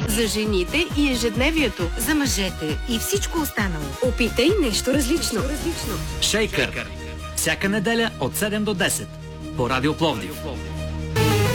За жените и ежедневието. За мъжете и всичко останало. Опитай нещо различно. Шейкър. Всяка неделя от 7 до 10. По Радио Пловдив.